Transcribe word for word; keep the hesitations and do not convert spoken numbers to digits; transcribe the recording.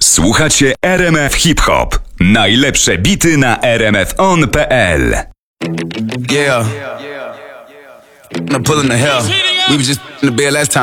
Słuchacie R M F Hip Hop. Najlepsze bity na r m f on kropka p l. Yeah. I'm pulling the hell. We was just in the bed last time.